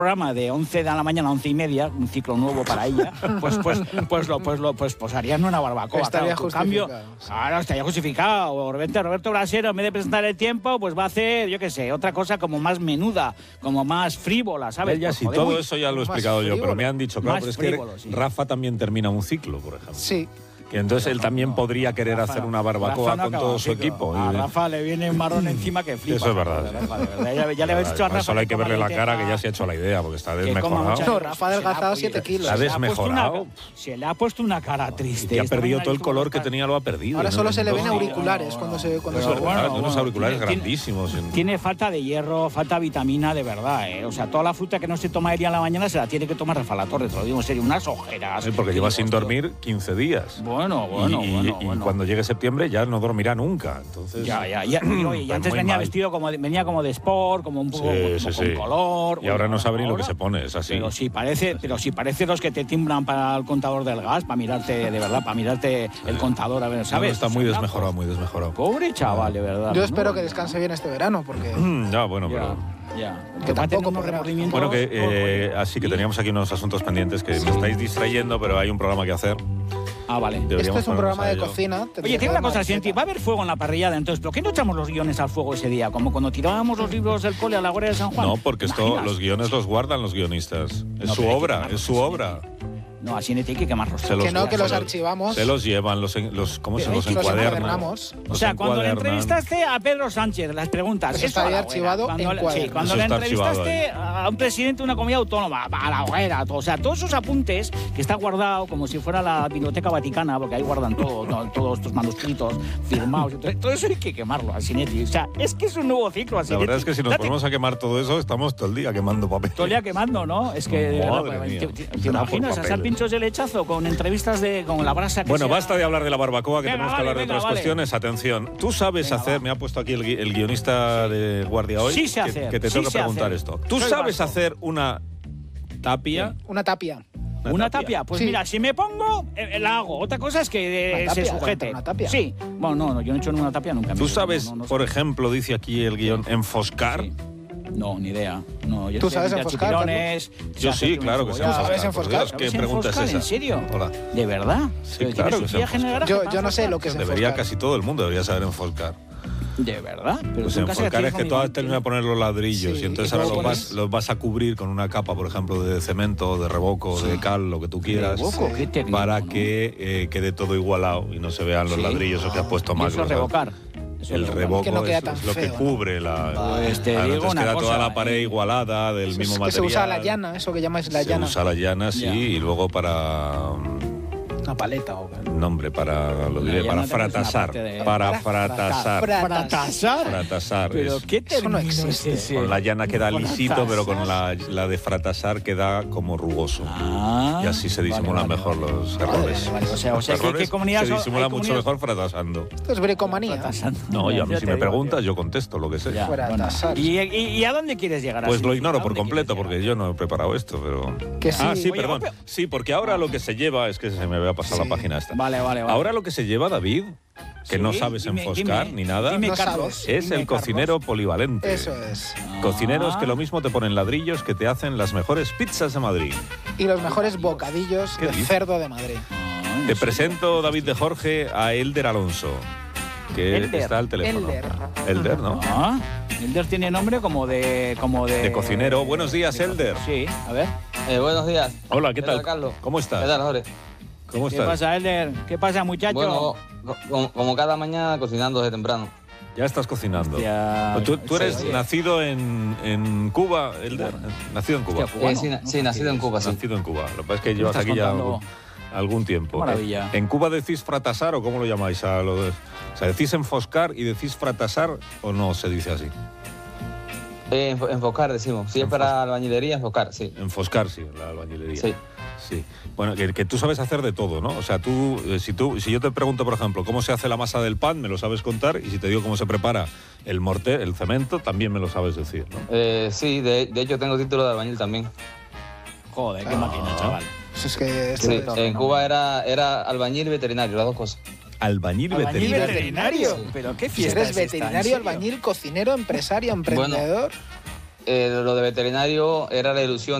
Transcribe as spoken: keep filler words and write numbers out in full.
programa de once de la mañana a once y media, un ciclo nuevo para ella, pues pues pues lo pues lo pues pues harían una barbacoa. Estaría claro, justificado. Cambio, claro, estaría justificado. Roberto, Roberto Brasero, en vez de presentar El Tiempo, pues va a hacer, yo qué sé, otra cosa como más menuda, como más frívola, ¿sabes? Ella Pues, sí, joder, todo muy- eso ya lo he más explicado yo, frívolo. pero me han dicho, claro, Más pero es que frívolo, sí. Rafa también termina un ciclo, por ejemplo. Sí. Que entonces él también podría querer Rafa hacer no- una barbacoa Rafa no con acaba todo su ciclo. equipo. A Y- Rafa le viene un marrón encima que flipa. Eso es verdad. Rafa, de verdad. Ya, ya le habéis dicho a Rafa. Solo hay que coma verle la cara, que ya lenteja, se ha hecho la idea, porque está que coma desmejorado. mucha- No, Rafa ha adelgazado siete kilos. Ha Se le ha puesto una- desmejorado. Se le ha puesto una cara triste. Que ha Esta perdido mañana todo el estuvo color que está- tenía, lo ha perdido. Ahora ¿no? solo se le ven No, auriculares cuando se cuando Pero se bueno, levanta. unos auriculares tiene- grandísimos. Tiene falta de hierro, falta de vitamina, de verdad, ¿eh? O sea, toda la fruta que no se toma ella en la mañana se la tiene que tomar Rafa La Torre, te lo digo en serio, unas ojeras. Sí, porque Y lleva digo, sin hostia, dormir quince días. Bueno, bueno, y, y- bueno, y bueno. cuando llegue septiembre ya no dormirá nunca. Entonces, Ya, ya, ya. Y, oye, y pues antes muy venía mal. vestido como de, venía como de sport, como un poco Sí, como sí, con sí. color. Y ahora no sabe ni lo que ahora- se pone, es así. Pero sí parece, pero sí parece los que te timbran para el contador del gas, para mirarte, de verdad, para mirarte el contador, a ver, No, ¿sabes? está O muy sea, desmejorado, muy desmejorado. Pobre chaval, de verdad. Yo ¿no? espero que descanse bien este verano, porque Ya, bueno, Ya, pero... ya. Que va a tener tampoco unos podrá. remordimientos. Bueno, que eh, así que teníamos aquí unos asuntos pendientes que me estáis distrayendo, pero hay un programa que hacer. Ah, vale. Deberíamos este es un ponernos programa a de ello. cocina. Oye, tendría tiene que una cosa, dar Sienti, va a haber fuego en la parrillada, entonces, ¿por qué no echamos los guiones al fuego ese día? Como cuando tirábamos los libros del cole a la Guardia de San Juan. No, porque esto, ¿Imaginas? los guiones los guardan los guionistas. Es No, su pero hay que obra, quemarlos, es su sí, obra. No, así no hay que quemarlos. Se los, Que no, que los se archivamos. Se los llevan, los, en- los ¿cómo se Pero los es que los encuadernan? encuadernamos. O Los sea, cuando le encuadernan. entrevistaste a Pedro Sánchez, las preguntas. Eso a estaría la archivado hoguera. en Cuando le- cuaderno. Sí, cuando Eso le está archivado entrevistaste a un presidente de una comunidad autónoma, a la hoguera, todo. O sea, todos esos apuntes que está guardado como si fuera la Biblioteca Vaticana, porque ahí guardan todo, no, todos estos manuscritos firmados. Entonces, todo eso hay que quemarlo, Asinetti. O sea, es que es un nuevo ciclo, La Asinetti. verdad es que si nos Date ponemos a quemar todo eso, estamos todo el día quemando papel. todo el día quemando, ¿no? Es que, de verdad, Madre pues, mía. ¿te, te- te Será por imaginas a papeles. pinchos del lechazo con entrevistas de con la brasa que Bueno, sea- basta de hablar de la barbacoa, que Venga, tenemos que vale, hablar de venga, otras vale. cuestiones. Atención, tú sabes Venga, hacer, va. me ha puesto aquí el, gui- el guionista de Guardia hoy, Sí sé que, hacer, que te sí tengo que sé preguntar hacer. esto. ¿Tú Soy sabes vasco. hacer una tapia? Una tapia. ¿Una tapia? Pues Sí. mira, si me pongo, eh, la hago. Otra cosa es que eh, Una se tapia, sujete. una tapia. Sí. Bueno, no, no, yo no he hecho una tapia nunca. ¿Tú Mira, sabes, no, no, no por sé. ejemplo, dice aquí el guión, enfoscar? Sí. No, ni idea. No, yo ¿Tú sé sabes limpiar enfoscar, chipirones, sé Yo hacer sí, un claro que sé cebollado. ¿Sabes enfoscar. por enfoscar? Dios, ¿qué ¿Sabes pregunta es enfoscar? esa? ¿En serio? Hola. ¿De verdad? Sí, Pero claro tienes que un viaje sé en el enfoscar. garaje Yo, para yo no sé lo que es Debería enfoscar. casi todo el mundo debería saber enfoscar. ¿De verdad? Pero Pues tú nunca has enfocar hecho es que tú conmigo. has tenido que poner los ladrillos Sí, y entonces y ahora luego los vas, pones- los vas a cubrir con una capa, por ejemplo, de cemento, de revoco, de cal, lo que tú quieras, Revoco, qué técnico, para ¿no? que eh, quede todo igualado y no se vean los Sí. ladrillos o que has puesto Y mal. eso es revocar. Eso El es revoco Que no queda es, tan es lo que feo, ¿no? cubre la. Pues te claro, digo entonces una queda cosa, toda la pared eh. igualada del Es mismo que material. se usa la llana, eso que llamáis la Se llana. usa la llana, sí, Ya. y luego para. Una paleta o Nombre, para. Lo diré, llana para también es una fratasar. parte de- Para Para fratasar. fratar. ¿Fratasar? Fratasar. Pero es- qué Eso no término es existe. ese? Con la llana queda Fratasar. lisito, pero con la, la de fratasar queda como rugoso. Ah, Y así se disimulan vale, mejor vale, los vale. errores. Vale, vale. O sea, o Los sea, ¿qué- errores qué comunidades se son? disimula Hay mucho comunidades- mejor fratasando. Esto es bricomanía. Fratasando. No, y a mí Ya si te me digo, preguntas, tío. yo contesto lo que sé. Ya, Fuera bueno. tasar. ¿Y, y, y a dónde quieres llegar? Pues así? lo ¿A ignoro por dónde completo, quieres porque llegar? yo no he preparado esto, pero... Que sí. Ah, sí, Oye, perdón. pero- Sí, porque ahora lo que se lleva, es que se me había pasado Sí. la página esta. Vale, vale, vale. Ahora lo que se lleva, David, que Sí, no sabes dime, enfoscar dime, ni nada, dime, No Carlos, sabes. es dime, el cocinero Carlos. polivalente. Eso es. Cocineros que Ah. lo mismo te ponen ladrillos que te hacen las mejores pizzas de Madrid. Y los mejores bocadillos ¿Qué de dices? cerdo de Madrid. Ah, Te sí. presento, David de Jorge, a Elder Alonso, que Elder, está al teléfono. Elder. Elder, ¿no? Ah, Elder tiene nombre como de... Como de, De cocinero. Buenos días, de- Elder. Sí, a ver. Eh, buenos días. Hola, ¿qué ¿Qué tal? tal, Carlos? ¿Cómo ¿Qué estás? tal, Jorge? ¿Cómo ¿Qué estás? pasa, Elder? ¿Qué pasa, muchacho? Bueno, co- como, como cada mañana cocinando desde temprano. Ya estás cocinando. Hostia, ¿Tú, tú eres sí, nacido en, en Cuba, Elder? Nacido en Cuba. Hostia, cubano, Eh, sí, na- ¿no? sí, nacido en Cuba, sí. Nacido en Cuba. Lo que pasa es que Me llevas estás aquí ya contando- algún, algún tiempo. Maravilla. ¿En Cuba decís fratasar o cómo lo llamáis a lo de, o sea, decís enfoscar y decís fratasar o no se dice así? Eh, enfo- enfocar, decimos. Si es para albañilería, enfocar, sí. Enfoscar, sí, la albañilería. Sí. Sí. Bueno, que, que tú sabes hacer de todo, ¿no? O sea, tú, eh, si tú, si yo te pregunto, por ejemplo, cómo se hace la masa del pan, me lo sabes contar, y si te digo cómo se prepara el morter, el cemento, también me lo sabes decir, ¿no? Eh, sí, de, de hecho tengo título de albañil también. Joder, qué máquina, chaval. Eso es que esto Sí, es- en Cuba era, era albañil y veterinario, las dos cosas. Albañil, ¿Albañil veterinario. veterinario? ¿Pero qué Si fiesta eres es esta? ¿En veterinario, serio? albañil, cocinero, empresario, emprendedor. eh, lo de veterinario era la ilusión